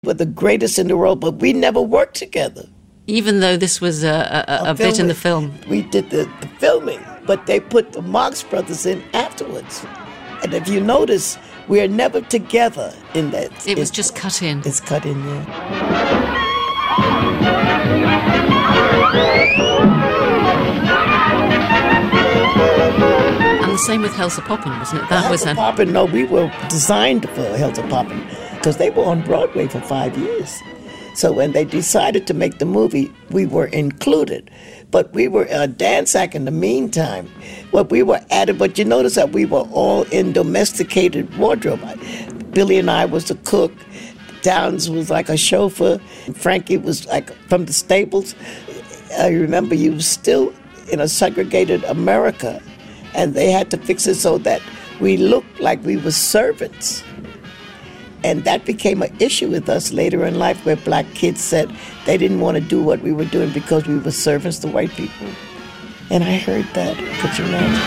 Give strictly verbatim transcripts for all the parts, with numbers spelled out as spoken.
We're the greatest in the world, but we never worked together. Even though this was a, a, a, a bit in the film. We did the, the filming, but they put the Marx Brothers in afterwards. And if you notice, we are never together in that. It was just cut in. It's cut in, yeah. And the same with Helter Poppin', wasn't it? That Helter was a... Poppin', no, we were designed for Helter Poppin' because they were on Broadway for five years. So when they decided to make the movie, we were included. But we were a dance act in the meantime. But we were added, but you notice that we were all in domesticated wardrobe. Billy and I was the cook. Downs was like a chauffeur. Frankie was like from the stables. I remember you were still in a segregated America. And they had to fix it so that we looked like we were servants. And that became an issue with us later in life where black kids said they didn't want to do what we were doing because we were servants to white people. And I heard that. Could you imagine?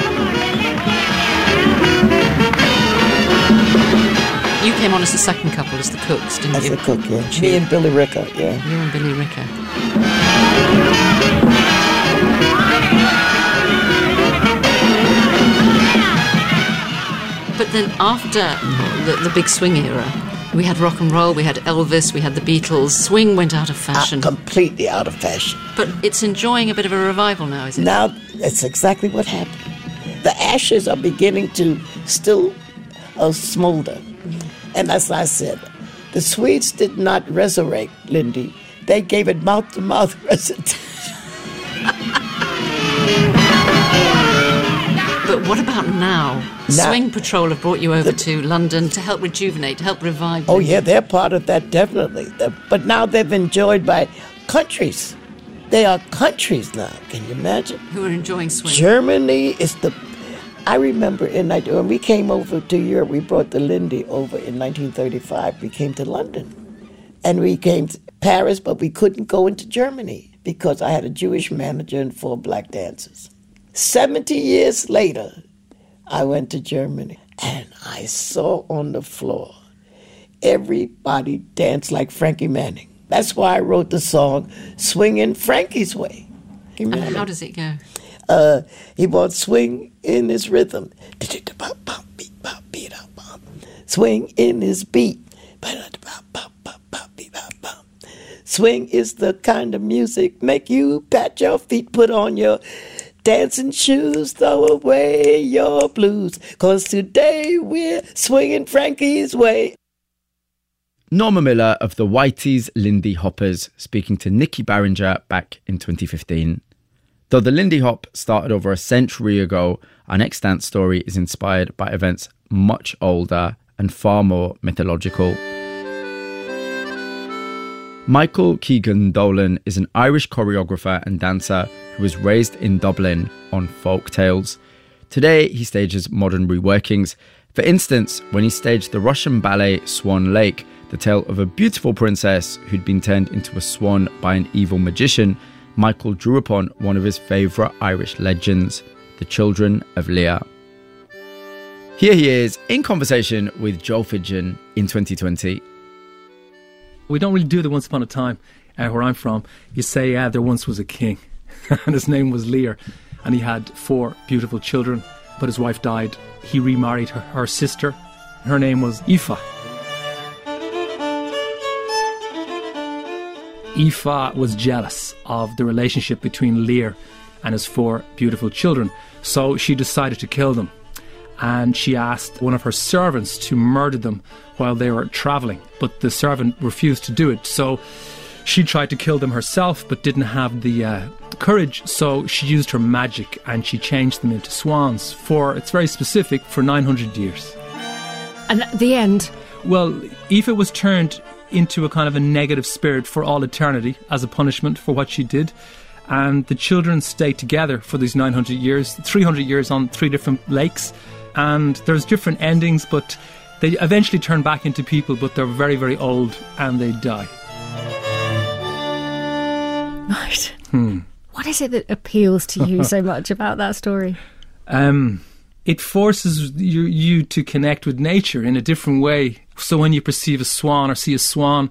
You came on as the second couple, as the cooks, didn't as you? As the cook, yeah. Me and Billy Ricker, yeah. You and Billy Ricker. But then after the, the big swing era, we had rock and roll, we had Elvis, we had the Beatles. Swing went out of fashion. Uh, completely out of fashion. But it's enjoying a bit of a revival now, is it? Now, that's exactly what happened. The ashes are beginning to still uh, smolder. Mm. And as I said, the Swedes did not resurrect Lindy. They gave it mouth-to-mouth resuscitation. But what about now? now? Swing Patrol have brought you over the, to London to help rejuvenate, to help revive. Oh, them. yeah, they're part of that, definitely. They're, but now they've enjoyed by countries. They are countries now, can you imagine? Who are enjoying swing. Germany is the... I remember in, when we came over to Europe, we brought the Lindy over in nineteen thirty-five. We came to London. And we came to Paris, but we couldn't go into Germany because I had a Jewish manager and four black dancers. seventy years later, I went to Germany, and I saw on the floor everybody dance like Frankie Manning. That's why I wrote the song Swingin' Frankie's Way. And how does it go? Uh, he wants swing in his rhythm. Swing in his beat. Swing is the kind of music make you pat your feet, put on your dancing shoes, throw away your blues, 'cause today we're swinging Frankie's way. Norma Miller of the Whiteys Lindy Hoppers speaking to Nicky Barringer back in twenty fifteen. Though the Lindy Hop started over a century ago, our next dance story is inspired by events much older and far more mythological. Michael Keegan-Dolan is an Irish choreographer and dancer who was raised in Dublin on folk tales. Today, he stages modern reworkings. For instance, when he staged the Russian ballet Swan Lake, the tale of a beautiful princess who'd been turned into a swan by an evil magician, Michael drew upon one of his favourite Irish legends, the Children of Lear. Here he is in conversation with Joe Fidgen in twenty twenty. We don't really do the once upon a time uh, where I'm from. You say, uh, there once was a king and his name was Lear and he had four beautiful children, but his wife died. He remarried her, her sister. Her name was Aoife. Aoife was jealous of the relationship between Lear and his four beautiful children, so she decided to kill them. And she asked one of her servants to murder them while they were travelling, but the servant refused to do it. So she tried to kill them herself, but didn't have the uh, courage, so she used her magic and she changed them into swans for, it's very specific, for nine hundred years. And at the end? Well, Aoife was turned into a kind of a negative spirit for all eternity as a punishment for what she did. And the children stayed together for these nine hundred years, three hundred years on three different lakes. And there's different endings, but they eventually turn back into people, but they're very, very old and they die. Right. Hmm. What is it that appeals to you so much about that story? Um, it forces you, you to connect with nature in a different way So when you perceive a swan or see a swan,